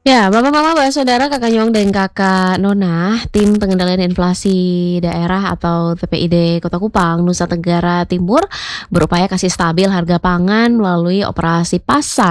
Ya, Bapak Mama, Mbak Saudara, Kakak Nyong, dan Kakak Nona, tim pengendalian inflasi daerah atau TPID Kota Kupang, Nusa Tenggara Timur, berupaya kasih stabil harga pangan melalui operasi pasar